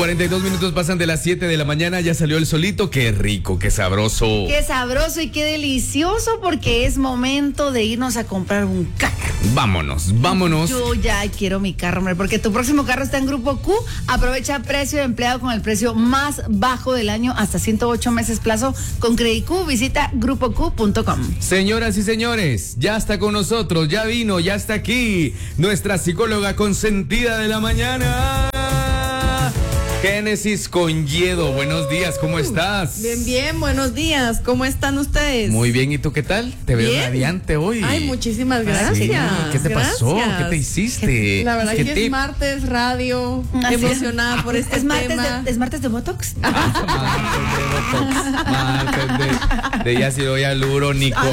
42 minutos pasan de las 7 de la mañana, ya salió el solito, qué rico, qué sabroso. Qué sabroso y qué delicioso, porque es momento de irnos a comprar un carro. Vámonos. Yo ya quiero mi carro, hombre, porque tu próximo carro está en Grupo Q. Aprovecha precio de empleado con el precio más bajo del año, hasta 108 meses plazo con Credit Q. Visita grupoq.com. Señoras y señores, ya está con nosotros, ya vino, ya está aquí, nuestra psicóloga consentida de la mañana, Génesis Conyedo. Buenos días, ¿cómo estás? Bien, buenos días. ¿Cómo están ustedes? Muy bien, ¿y tú qué tal? Te veo radiante hoy. Ay, muchísimas gracias. Sí, ¿qué te pasó? Gracias. ¿Qué te hiciste? La verdad que es martes, radio, emocionada por este tema. ¿Es martes de Botox? Martes de ya si doy al urónico.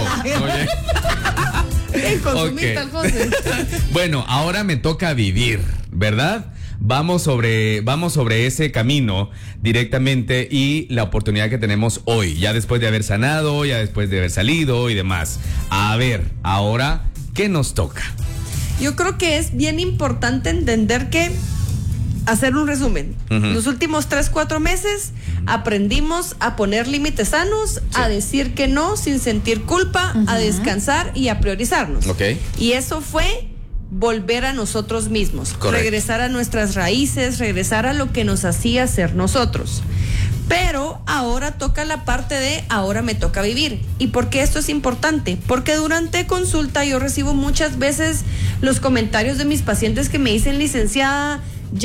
Oye. Consumiste, Alfonso. Bueno, ahora me toca vivir, ¿verdad? Vamos sobre ese camino directamente y la oportunidad que tenemos hoy, ya después de haber sanado, ya después de haber salido y demás. A ver, ahora, ¿qué nos toca? Yo creo que es bien importante entender que, hacer un resumen, los últimos 3-4 meses aprendimos a poner límites sanos, a decir que no sin sentir culpa, a descansar y a priorizarnos. Okay. Y eso fue volver a nosotros mismos, correcto, regresar a nuestras raíces, regresar a lo que nos hacía ser nosotros. Pero ahora toca la parte de ahora me toca vivir. ¿Y por qué esto es importante? Porque durante consulta yo recibo muchas veces los comentarios de mis pacientes que me dicen: licenciada,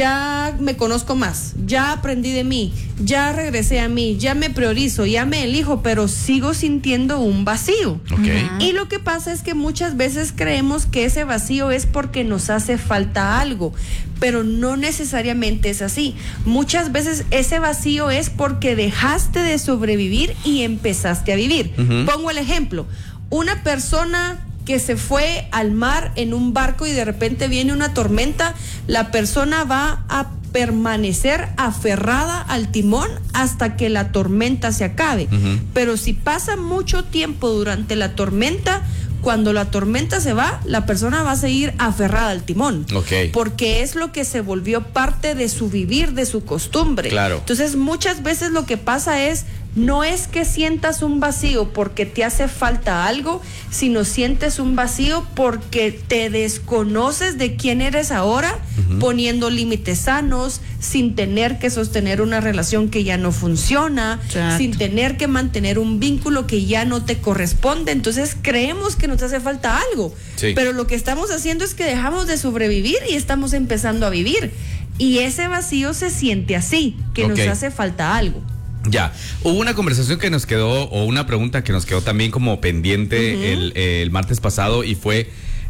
ya me conozco más, ya aprendí de mí, ya regresé a mí, ya me priorizo, ya me elijo, pero sigo sintiendo un vacío. Okay. Y lo que pasa es que muchas veces creemos que ese vacío es porque nos hace falta algo, pero no necesariamente es así. Muchas veces ese vacío es porque dejaste de sobrevivir y empezaste a vivir. Pongo el ejemplo: una persona que se fue al mar en un barco y de repente viene una tormenta, la persona va a permanecer aferrada al timón hasta que la tormenta se acabe. Pero si pasa mucho tiempo durante la tormenta, cuando la tormenta se va, la persona va a seguir aferrada al timón. Okay. Porque es lo que se volvió parte de su vivir, de su costumbre. Claro. Entonces, muchas veces lo que pasa es, no es que sientas un vacío porque te hace falta algo, sino sientes un vacío porque te desconoces de quién eres ahora, poniendo límites sanos, sin tener que sostener una relación que ya no funciona, Exacto, sin tener que mantener un vínculo que ya no te corresponde. Entonces creemos que nos hace falta algo, pero lo que estamos haciendo es que dejamos de sobrevivir y estamos empezando a vivir. Y ese vacío se siente así, que nos hace falta algo. Ya, hubo una conversación que nos quedó, o una pregunta que nos quedó también como pendiente el martes pasado, y fue,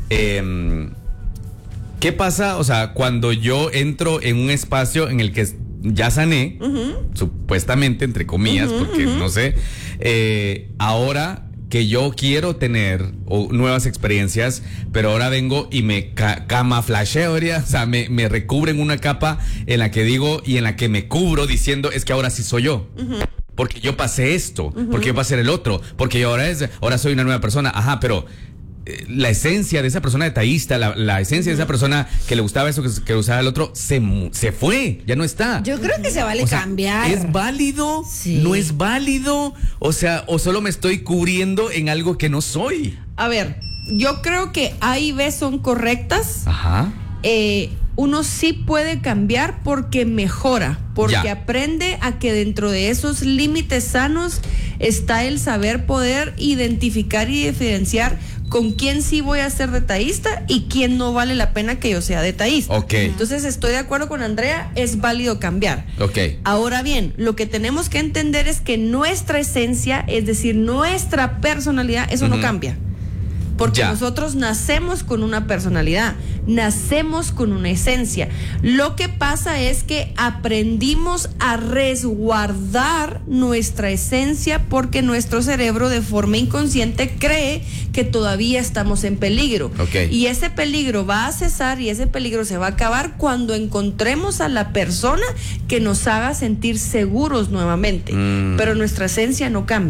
¿qué pasa? O sea, cuando yo entro en un espacio en el que ya sané, supuestamente, entre comillas, porque no sé, ahora que yo quiero tener nuevas experiencias, pero ahora vengo y me camuflasheo, o sea, me recubro en una capa en la que digo y en la que me cubro diciendo: es que ahora sí soy yo. Porque yo pasé esto, porque yo pasé el otro, porque yo ahora soy una nueva persona. Ajá, pero la esencia de esa persona detallista, la esencia de esa persona que le gustaba eso, que le gustaba el otro, se fue, ya no está. Yo creo que se vale cambiar. ¿Es válido? Sí. ¿No es válido? O sea, ¿o solo me estoy cubriendo en algo que no soy? A ver, yo creo que A y B son correctas. Ajá. Uno sí puede cambiar porque mejora, porque aprende a que dentro de esos límites sanos está el saber poder identificar y diferenciar con quién sí voy a ser detallista y quién no vale la pena que yo sea detallista. Okay. Entonces estoy de acuerdo con Andrea, es válido cambiar. Okay. Ahora bien, lo que tenemos que entender es que nuestra esencia, es decir, nuestra personalidad, eso no cambia. Porque nosotros nacemos con una personalidad, nacemos con una esencia. Lo que pasa es que aprendimos a resguardar nuestra esencia porque nuestro cerebro de forma inconsciente cree que todavía estamos en peligro. Y ese peligro va a cesar y ese peligro se va a acabar cuando encontremos a la persona que nos haga sentir seguros nuevamente. Pero nuestra esencia no cambia.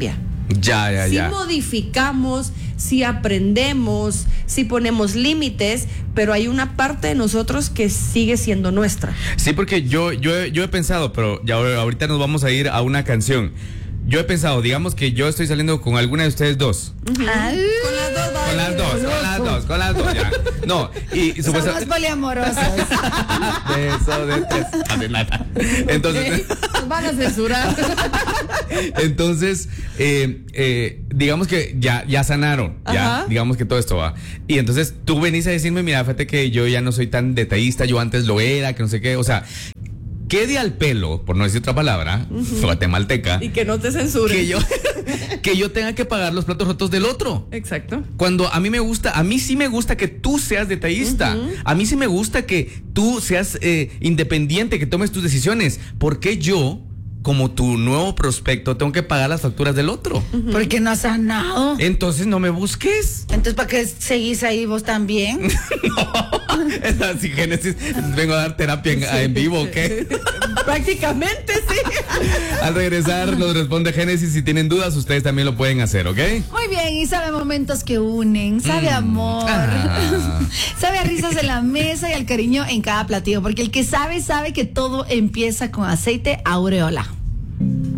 Si modificamos, si aprendemos, si ponemos límites, pero hay una parte de nosotros que sigue siendo nuestra. Sí, porque yo he pensado, pero ya ahorita nos vamos a ir a una canción. Yo he pensado, digamos que yo estoy saliendo con alguna de ustedes dos. Con las dos, Con las dos, ya. No, y supuestamente somos poliamorosos. De eso, de tres, de nada. Entonces, nos van a censurar. Entonces, digamos que ya sanaron, ya, digamos que todo esto va. Y entonces tú venís a decirme, mira, fíjate que yo ya no soy tan detallista, yo antes lo era, que no sé qué, o sea, quede al pelo, por no decir otra palabra, guatemalteca. Y que no te censuren. Que yo tenga que pagar los platos rotos del otro. Exacto. Cuando a mí sí me gusta que tú seas detallista. A mí sí me gusta que tú seas independiente, que tomes tus decisiones. ¿Por qué yo, como tu nuevo prospecto, tengo que pagar las facturas del otro? Porque no has sanado. Entonces no me busques. Entonces, ¿para qué seguís ahí vos también? No, es así, Génesis. Vengo a dar terapia en vivo, ¿o qué? Prácticamente, sí. Al regresar nos responde Génesis. Si tienen dudas, ustedes también lo pueden hacer, ¿ok? Muy bien, y sabe momentos que unen, sabe amor, sabe a risas en la mesa y al cariño en cada platillo, porque el que sabe que todo empieza con aceite Aureola.